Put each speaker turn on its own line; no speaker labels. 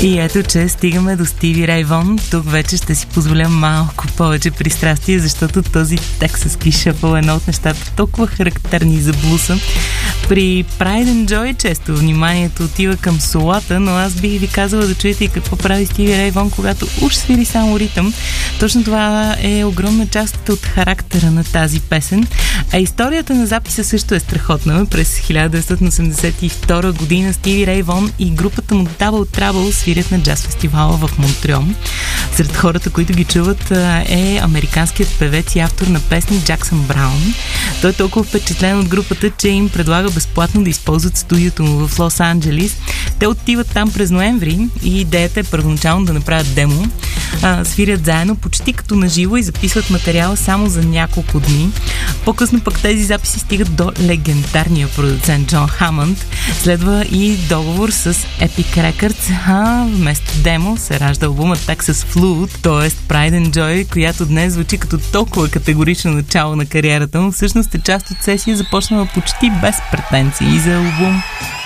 И ето, че стигаме до Стиви Рей Вон. Тук вече ще си позволя малко повече пристрастие, защото този тексаски шъфъл е едно от нещата толкова характерни за блуса. При Pride and Joy често вниманието отива към солата, но аз бих ви казала да чуете и какво прави Стиви Рей Вон, когато уж свири само ритъм. Точно това е огромна част от характера на тази песен. А историята на записа също е страхотна. През 1982 година Стиви Рей Вон и групата му Double Trouble свирят на джаз фестивала в Монтреал. Сред хората, които ги чуват, е американският певец и автор на песни Джаксън Браун. Той е толкова впечатлен от групата, че им предлага безплатно да използват студиото му в Лос-Анджелис. Те отиват там през ноември и идеята е първоначално да направят демо. Свирят заедно почти като наживо и записват материала само за няколко дни. По-късно пък тези записи стигат до легендарния продуцент Джон Хамънд. Следва и договор с Epic Records. Вместо демо се ражда албума Texas Flood, т.е. Pride and Joy, която днес звучи като толкова категорично начало на кариерата му. Всъщност е част от сесия, започнала почти без претенции за албум.